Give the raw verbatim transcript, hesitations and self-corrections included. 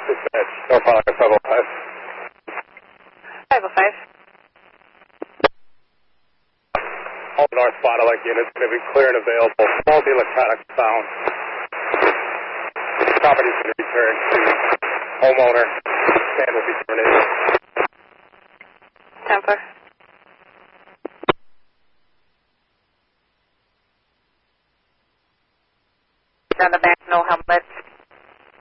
Dispatch, no fire, five oh five. five oh five. All North Fond-du-Lac units going to be clear and available. Faulty electronic sound. Property is going to return to homeowner and will be terminated. ten four. On the back, no helmet.